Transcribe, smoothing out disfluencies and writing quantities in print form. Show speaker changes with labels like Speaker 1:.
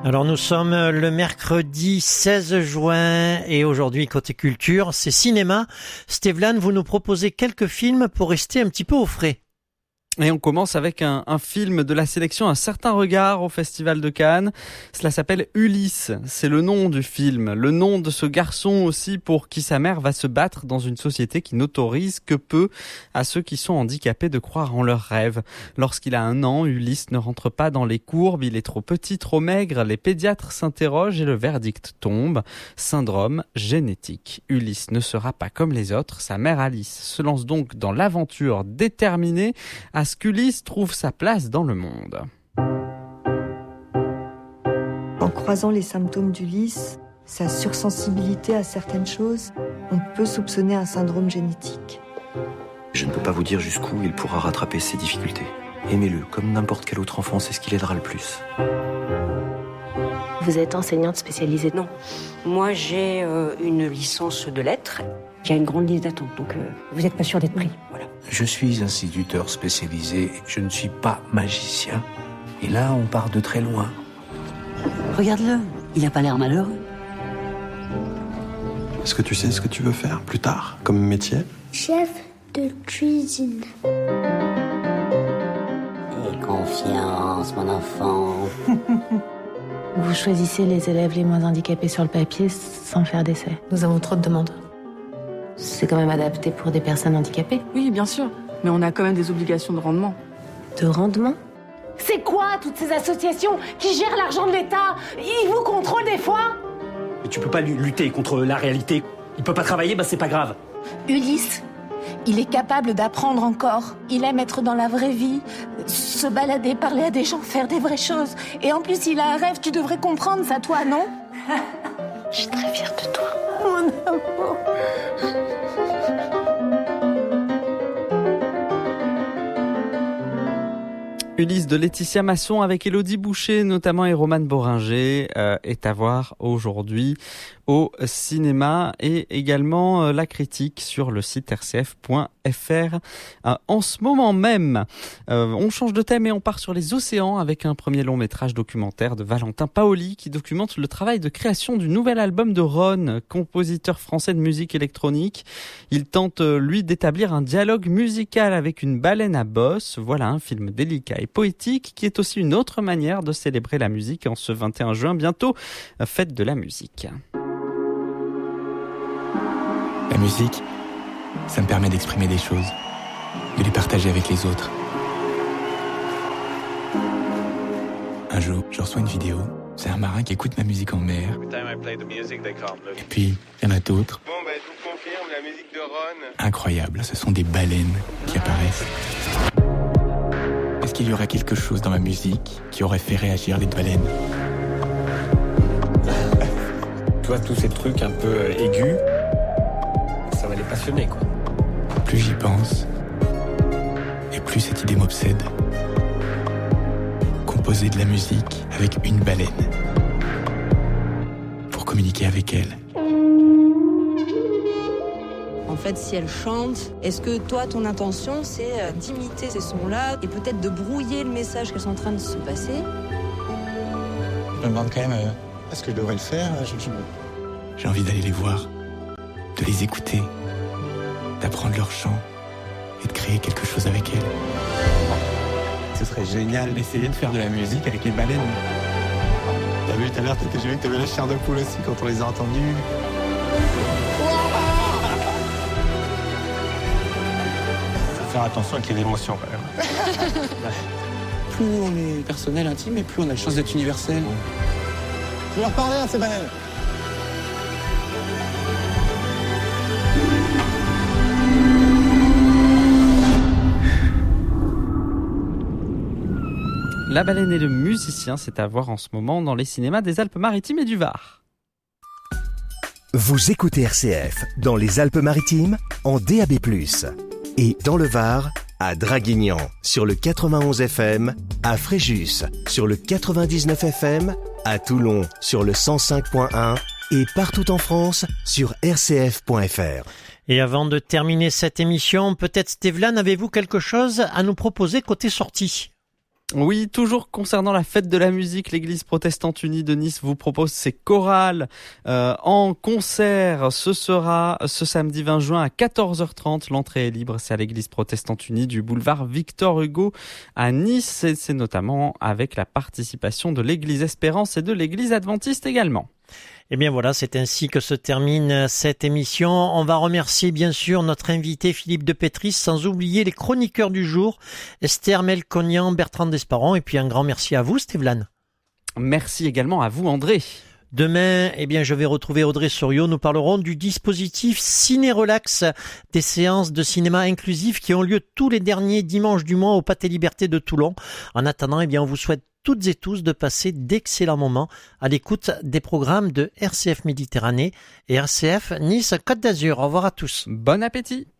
Speaker 1: Alors nous sommes le mercredi 16 juin et aujourd'hui côté culture, c'est cinéma. Stevlan, vous nous proposez quelques films pour rester un petit peu au frais.
Speaker 2: Et on commence avec un film de la sélection Un certain regard au Festival de Cannes. Cela s'appelle Ulysse. C'est le nom du film. Le nom de ce garçon aussi pour qui sa mère va se battre dans une société qui n'autorise que peu à ceux qui sont handicapés de croire en leurs rêves. Lorsqu'il a 1 an, Ulysse ne rentre pas dans les courbes. Il est trop petit, trop maigre. Les pédiatres s'interrogent et le verdict tombe. Syndrome génétique. Ulysse ne sera pas comme les autres. Sa mère Alice se lance donc dans l'aventure déterminée à ce qu'Ulysse trouve sa place dans le monde.
Speaker 3: En croisant les symptômes d'Ulysse, sa sursensibilité à certaines choses, on peut soupçonner un syndrome génétique.
Speaker 4: Je ne peux pas vous dire jusqu'où il pourra rattraper ses difficultés. Aimez-le, comme n'importe quel autre enfant, c'est ce qui l'aidera le plus.
Speaker 5: Vous êtes enseignante spécialisée?
Speaker 6: Non. Moi, j'ai une licence de lettres. Il y a une grande liste d'attente, donc vous n'êtes pas sûr d'être pris. Voilà.
Speaker 7: Je suis instituteur spécialisé, je ne suis pas magicien. Et là, on part de très loin.
Speaker 6: Regarde-le, il n'a pas l'air malheureux.
Speaker 8: Est-ce que tu sais ce que tu veux faire plus tard, comme métier?
Speaker 9: Chef de cuisine.
Speaker 6: Et confiance, mon enfant.
Speaker 5: Vous choisissez les élèves les moins handicapés sur le papier sans faire d'essai.
Speaker 10: Nous avons trop de demandes.
Speaker 5: C'est quand même adapté pour des personnes handicapées.
Speaker 10: Oui, bien sûr. Mais on a quand même des obligations de rendement.
Speaker 5: De rendement?
Speaker 11: C'est quoi toutes ces associations qui gèrent l'argent de l'État? Ils vous contrôlent des fois?
Speaker 12: Mais tu peux pas lutter contre la réalité. Il peut pas travailler, c'est pas grave.
Speaker 11: Ulysse, il est capable d'apprendre encore. Il aime être dans la vraie vie, se balader, parler à des gens, faire des vraies choses. Et en plus, il a un rêve, tu devrais comprendre ça, toi, non?
Speaker 5: Je suis très fière de toi.
Speaker 11: Mon amour.
Speaker 2: Ulysse de Laetitia Masson avec Élodie Boucher notamment et Romane Boringer est à voir aujourd'hui au cinéma et également la critique sur le site rcf.fr en ce moment même. On change de thème et on part sur les océans avec un premier long métrage documentaire de Valentin Paoli qui documente le travail de création du nouvel album de Ron, compositeur français de musique électronique. Il tente lui d'établir un dialogue musical avec une baleine à bosse. Voilà un film délicat et poétique qui est aussi une autre manière de célébrer la musique en ce 21 juin, bientôt fête de la musique.
Speaker 13: La musique, ça me permet d'exprimer des choses, de les partager avec les autres. Un jour, je reçois une vidéo, c'est un marin qui écoute ma musique en mer. Et puis, il y en a d'autres.
Speaker 14: Bon, je vous confirme, la musique de Ron.
Speaker 13: Incroyable, ce sont des baleines qui apparaissent. Est-ce qu'il y aurait quelque chose dans ma musique qui aurait fait réagir les baleines?
Speaker 12: Tu vois, tous ces trucs un peu aigus, ça va les passionner, quoi.
Speaker 13: Plus j'y pense, et plus cette idée m'obsède. Composer de la musique avec une baleine. Pour communiquer avec elle.
Speaker 15: En fait, si elle chante, est-ce que toi, ton intention, c'est d'imiter ces sons-là et peut-être de brouiller le message qu'elles sont en train de se passer?
Speaker 16: Je me demande quand même, est-ce que je devrais le faire?
Speaker 13: J'ai envie d'aller les voir, de les écouter, d'apprendre leur chant et de créer quelque chose avec elles.
Speaker 16: Ce serait génial d'essayer de faire de la musique avec les baleines. T'as vu tout à l'heure, j'ai vu que t'avais la chair de poule aussi quand on les a entendues. Faut faire attention avec les émotions quand même.
Speaker 7: Plus on est personnel, intime, et plus on a la chance d'être universel.
Speaker 16: Je vais leur parler à ces baleines.
Speaker 2: La baleine et le musicien, c'est à voir en ce moment dans les cinémas des Alpes-Maritimes et du Var.
Speaker 17: Vous écoutez RCF dans les Alpes-Maritimes en DAB+, et dans le Var à Draguignan sur le 91 FM, à Fréjus sur le 99 FM, à Toulon sur le 105.1 et partout en France sur rcf.fr.
Speaker 1: Et avant de terminer cette émission, peut-être Stevlan, avez-vous quelque chose à nous proposer côté sortie ?
Speaker 2: Oui, toujours concernant la fête de la musique, l'église protestante unie de Nice vous propose ses chorales en concert. Ce sera ce samedi 20 juin à 14h30. L'entrée est libre, c'est à l'église protestante unie du boulevard Victor Hugo à Nice. Et c'est notamment avec la participation de l'église Espérance et de l'église adventiste également.
Speaker 1: Eh bien voilà, c'est ainsi que se termine cette émission. On va remercier bien sûr notre invité Philippe de Petris, sans oublier les chroniqueurs du jour, Esther Melconian, Bertrand Desparons, et puis un grand merci à vous Stéphane.
Speaker 2: Merci également à vous André.
Speaker 1: Demain, je vais retrouver Audrey Souriau. Nous parlerons du dispositif Ciné Relax, des séances de cinéma inclusif qui ont lieu tous les derniers dimanches du mois au Pâté Liberté de Toulon. En attendant, on vous souhaite toutes et tous de passer d'excellents moments à l'écoute des programmes de RCF Méditerranée et RCF Nice Côte d'Azur. Au revoir à tous.
Speaker 2: Bon appétit.